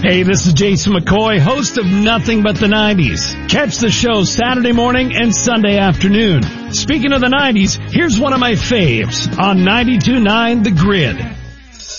Hey, this is Jason McCoy, host of Nothing But the 90s. Catch the show Saturday morning and Sunday afternoon. Speaking of the 90s, here's one of my faves on 92.9 The Grid.